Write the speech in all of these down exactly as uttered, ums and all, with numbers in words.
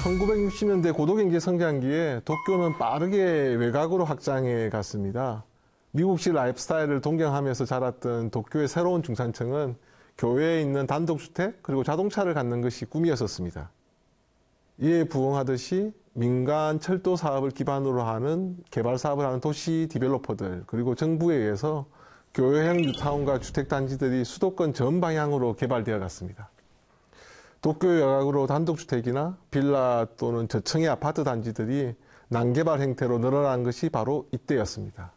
천구백육십 년대 고도경제 성장기에 도쿄는 빠르게 외곽으로 확장해 갔습니다. 미국식 라이프 스타일을 동경하면서 자랐던 도쿄의 새로운 중산층은 교외에 있는 단독주택 그리고 자동차를 갖는 것이 꿈이었었습니다. 이에 부응하듯이 민간 철도 사업을 기반으로 하는 개발 사업을 하는 도시 디벨로퍼들 그리고 정부에 의해서 교외형 뉴타운과 주택단지들이 수도권 전 방향으로 개발되어 갔습니다. 도쿄 외곽으로 단독주택이나 빌라 또는 저층의 아파트 단지들이 난개발 형태로 늘어난 것이 바로 이때였습니다.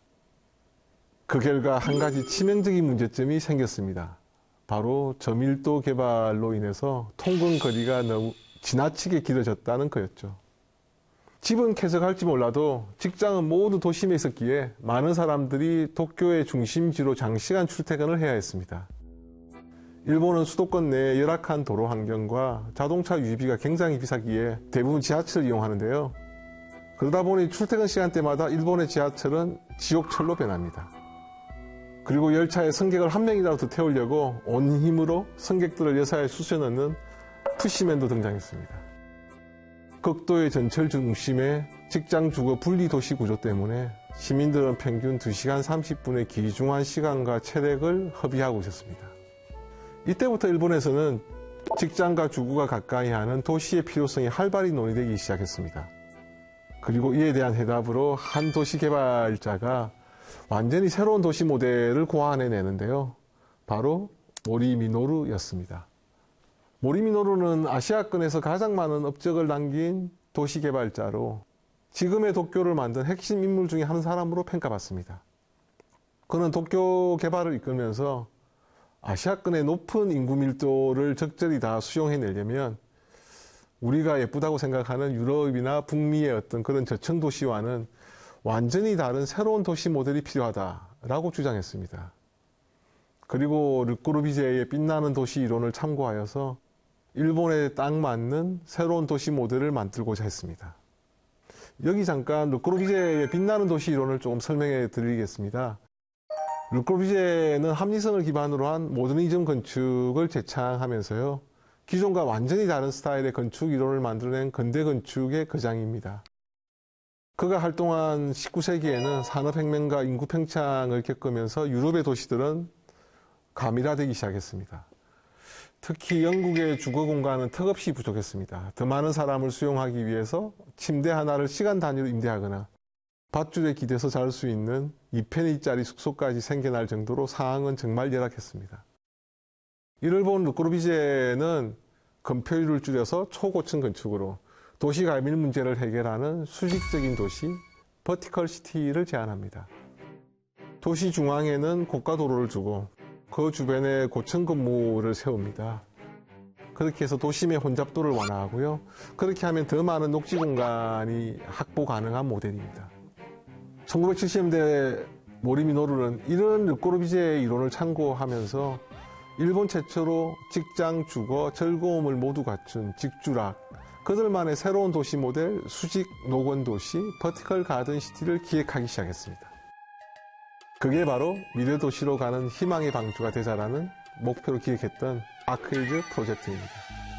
그 결과 한 가지 치명적인 문제점이 생겼습니다. 바로 저밀도 개발로 인해서 통근 거리가 너무 지나치게 길어졌다는 거였죠. 집은 쾌적할지 몰라도 직장은 모두 도심에 있었기에 많은 사람들이 도쿄의 중심지로 장시간 출퇴근을 해야 했습니다. 일본은 수도권 내에 열악한 도로 환경과 자동차 유지비가 굉장히 비싸기에 대부분 지하철을 이용하는데요. 그러다 보니 출퇴근 시간대마다 일본의 지하철은 지옥철로 변합니다. 그리고 열차에 승객을 한 명이라도 더 태우려고 온 힘으로 승객들을 여사에 쑤셔넣는 푸시맨도 등장했습니다. 극도의 전철 중심의 직장 주거 분리 도시 구조 때문에 시민들은 평균 두 시간 삼십 분의 귀중한 시간과 체력을 허비하고 있었습니다. 이때부터 일본에서는 직장과 주거가 가까이 하는 도시의 필요성이 활발히 논의되기 시작했습니다. 그리고 이에 대한 해답으로 한 도시 개발자가 완전히 새로운 도시 모델을 고안해내는데요. 바로 모리미노루였습니다. 모리미노루는 아시아권에서 가장 많은 업적을 남긴 도시 개발자로 지금의 도쿄를 만든 핵심 인물 중에 한 사람으로 평가받습니다. 그는 도쿄 개발을 이끌면서 아시아권의 높은 인구 밀도를 적절히 다 수용해내려면 우리가 예쁘다고 생각하는 유럽이나 북미의 어떤 그런 저층 도시와는 완전히 다른 새로운 도시 모델이 필요하다라고 주장했습니다. 그리고 르꼬르비제의 빛나는 도시 이론을 참고하여서 일본에 딱 맞는 새로운 도시 모델을 만들고자 했습니다. 여기 잠깐 르꼬르비제의 빛나는 도시 이론을 조금 설명해 드리겠습니다. 르꼬르비제는 합리성을 기반으로 한 모더니즘 건축을 제창하면서요. 기존과 완전히 다른 스타일의 건축 이론을 만들어낸 근대 건축의 거장입니다. 그가 활동한 십구 세기에는 산업혁명과 인구 팽창을 겪으면서 유럽의 도시들은 가밀화되기 시작했습니다. 특히 영국의 주거 공간은 턱없이 부족했습니다. 더 많은 사람을 수용하기 위해서 침대 하나를 시간 단위로 임대하거나 밧줄에 기대서 잘 수 있는 이 페니짜리 숙소까지 생겨날 정도로 상황은 정말 열악했습니다. 이를 본 르꼬르비제는 건폐율을 줄여서 초고층 건축으로 도시 가밀 문제를 해결하는 수직적인 도시, 버티컬 시티를 제안합니다. 도시 중앙에는 고가 도로를 두고 그 주변에 고층 건물을 세웁니다. 그렇게 해서 도심의 혼잡도를 완화하고요. 그렇게 하면 더 많은 녹지 공간이 확보 가능한 모델입니다. 천구백칠십 년대 모리미노루는 이런 르꼬르비제의 이론을 참고하면서 일본 최초로 직장, 주거, 즐거움을 모두 갖춘 직주락, 그들만의 새로운 도시 모델 수직 노건 도시 버티컬 가든 시티를 기획하기 시작했습니다. 그게 바로 미래 도시로 가는 희망의 방주가 되자라는 목표로 기획했던 아크힐즈 프로젝트입니다.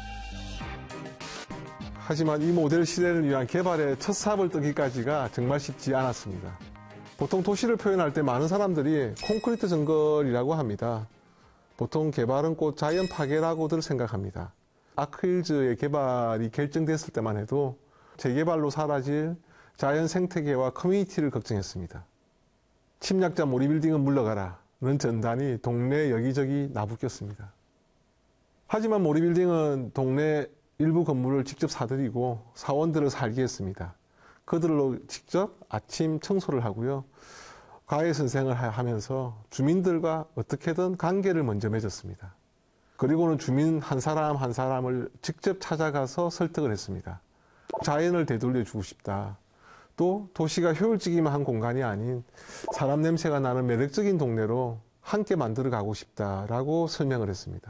하지만 이 모델 실현을 위한 개발의 첫 삽을 뜨기까지가 정말 쉽지 않았습니다. 보통 도시를 표현할 때 많은 사람들이 콘크리트 정글이라고 합니다. 보통 개발은 곧 자연 파괴라고들 생각합니다. 아크힐즈의 개발이 결정됐을 때만 해도 재개발로 사라질 자연 생태계와 커뮤니티를 걱정했습니다. 침략자 모리빌딩은 물러가라는 전단이 동네 여기저기 나부꼈습니다. 하지만 모리빌딩은 동네 일부 건물을 직접 사들이고 사원들을 살게 했습니다. 그들로 직접 아침 청소를 하고요. 과외 선생을 하면서 주민들과 어떻게든 관계를 먼저 맺었습니다. 그리고는 주민 한 사람 한 사람을 직접 찾아가서 설득을 했습니다. 자연을 되돌려주고 싶다. 또 도시가 효율적이만 한 공간이 아닌 사람 냄새가 나는 매력적인 동네로 함께 만들어 가고 싶다라고 설명을 했습니다.